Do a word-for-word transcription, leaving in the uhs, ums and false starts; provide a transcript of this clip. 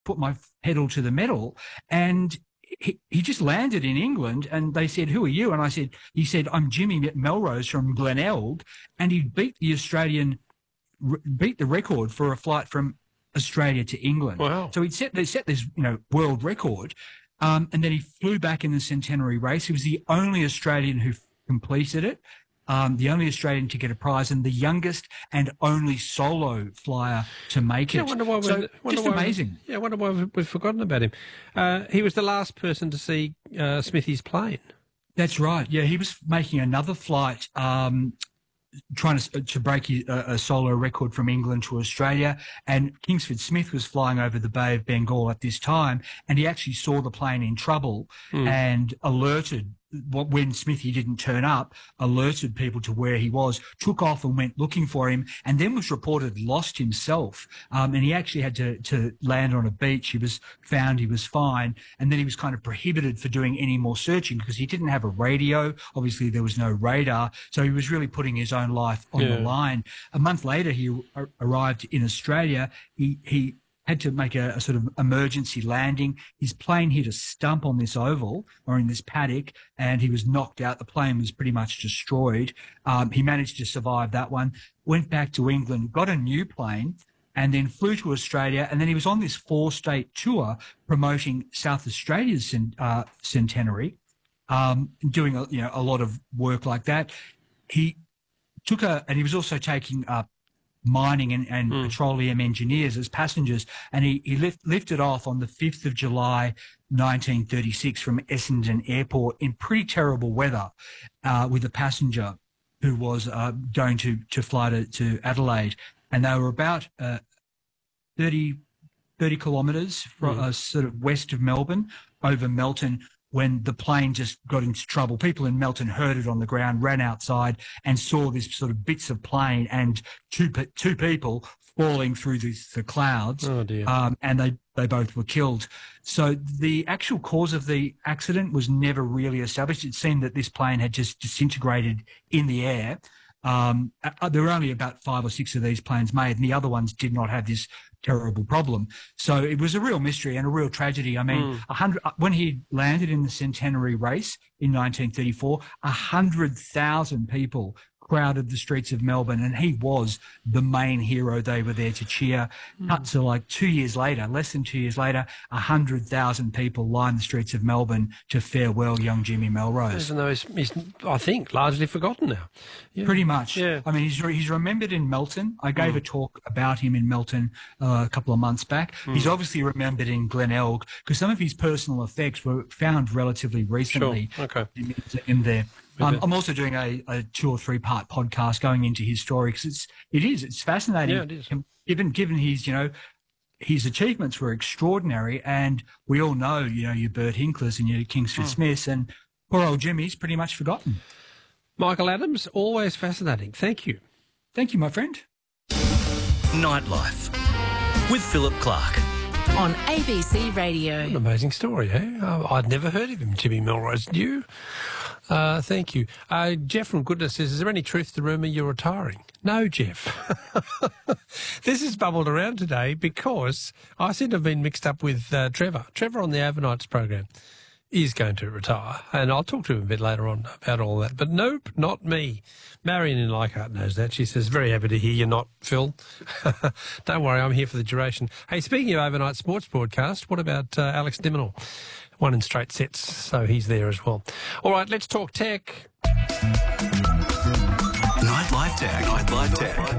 put my pedal to the metal, and he, he just landed in England, and they said, "Who are you?" And I said, he said, "I'm Jimmy Melrose from Glenelg," and he beat the Australian, beat the record for a flight from Australia to England. Wow. So he'd set, they set this, you know, world record, um, and then he flew back in the centenary race. He was the only Australian who completed it. Um, the only Australian to get a prize, and the youngest and only solo flyer to make yeah, it. I wonder why we, so wonder just why amazing. We, yeah, I wonder why we've, we've forgotten about him. Uh, he was the last person to see uh, Smithy's plane. That's right. Yeah, he was making another flight, um, trying to, to break a, a solo record from England to Australia. And Kingsford Smith was flying over the Bay of Bengal at this time, and he actually saw the plane in trouble mm. and alerted, when Smithy didn't turn up, alerted people to where he was, took off and went looking for him, and then was reported lost himself. Um, and he actually had to, to land on a beach. He was found, he was fine. And then he was kind of prohibited for doing any more searching because he didn't have a radio. Obviously, there was no radar. So he was really putting his own life on yeah. the line. A month later, he ar- arrived in Australia. He, he, had to make a, a sort of emergency landing. His plane hit a stump on this oval or in this paddock, and he was knocked out. The plane was pretty much destroyed. Um, he managed to survive that one, went back to England, got a new plane, and then flew to Australia. And then he was on this four-state tour promoting South Australia's uh, centenary, um, doing a, you know, a lot of work like that. He took a, and he was also taking uh, mining and, and mm. petroleum engineers as passengers, and he, he lift, lifted off on the fifth of July nineteen thirty-six from Essendon Airport in pretty terrible weather uh, with a passenger who was uh, going to, to fly to, to Adelaide. And they were about uh, thirty, thirty kilometres from, mm. uh, sort of west of Melbourne, over Melton, when the plane just got into trouble. People in Melton heard it on the ground, ran outside and saw this sort of bits of plane and two two people falling through the, the clouds. Oh, dear. Um, and they, they both were killed. So the actual cause of the accident was never really established. It seemed that this plane had just disintegrated in the air. Um, uh, there were only about five or six of these planes made, and the other ones did not have this terrible problem. So it was a real mystery and a real tragedy. I mean, mm. a hundred, when he landed in the centenary race in nineteen thirty-four, a hundred thousand people crowded the streets of Melbourne, and he was the main hero. They were there to cheer. Mm. Cut to like two years later, less than two years later, a hundred thousand people lined the streets of Melbourne to farewell young Jimmy Melrose. Even though he's, he's I think, largely forgotten now. Yeah. Pretty much. Yeah. I mean, he's he's remembered in Melton. I gave mm. a talk about him in Melton uh, a couple of months back. Mm. He's obviously remembered in Glenelg because some of his personal effects were found relatively recently. Sure. Okay. in, in there. Um, I'm also doing a, a two or three part podcast going into his story because it's it is it's fascinating. Yeah, it is. Given given his you know his achievements were extraordinary, and we all know you know your Bert Hinklers and your Kingsford mm. Smiths, and poor old Jimmy's pretty much forgotten. Michael Adams, always fascinating. Thank you. Thank you, my friend. Nightlife with Philip Clark on A B C Radio. What an amazing story, eh? Oh, I'd never heard of him, Jimmy Melrose. Did you? Uh, thank you. Uh, Jeff from Goodness says, is there any truth to the rumour you're retiring? No, Jeff. This has bubbled around today because I seem to have been mixed up with uh, Trevor. Trevor on the Overnights program is going to retire, and I'll talk to him a bit later on about all that. But nope, not me. Marion in Leichhardt knows that. She says, very happy to hear you're not, Phil. Don't worry, I'm here for the duration. Hey, speaking of overnight sports broadcast, what about uh, Alex Diminor? One in straight sets, so he's there as well. All right, let's talk tech. Nightlife Tech. Nightlife Tech.